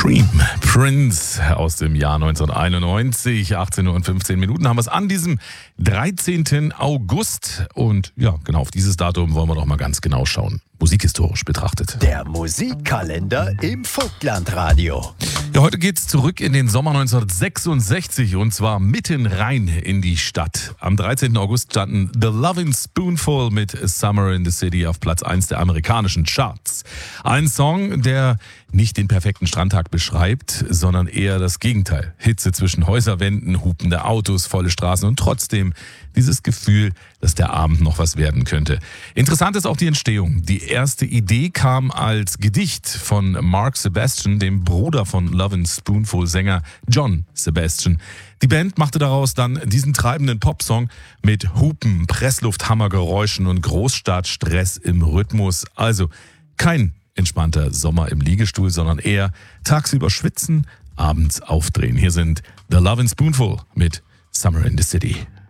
Cream Prince aus dem Jahr 1991, 18 Uhr und 15 Minuten haben wir es an diesem 13. August und ja, genau auf dieses Datum wollen wir doch mal ganz genau schauen, musikhistorisch betrachtet. Der Musikkalender im Vogtlandradio. Ja, heute geht's zurück in den Sommer 1966 und zwar mitten rein in die Stadt. Am 13. August standen The Lovin' Spoonful mit Summer in the City auf Platz 1 der amerikanischen Charts. Ein Song, der nicht den perfekten Strandtag beschreibt, sondern eher das Gegenteil. Hitze zwischen Häuserwänden, hupende Autos, volle Straßen und trotzdem dieses Gefühl, dass der Abend noch was werden könnte. Interessant ist auch die Entstehung. Die erste Idee kam als Gedicht von Mark Sebastian, dem Bruder von Lovin' Spoonful Sänger John Sebastian. Die Band machte daraus dann diesen treibenden Popsong mit Hupen, Presslufthammergeräuschen und Großstadtstress im Rhythmus. Also kein entspannter Sommer im Liegestuhl, sondern eher tagsüber schwitzen, abends aufdrehen. Hier sind The Lovin' Spoonful mit Summer in the City.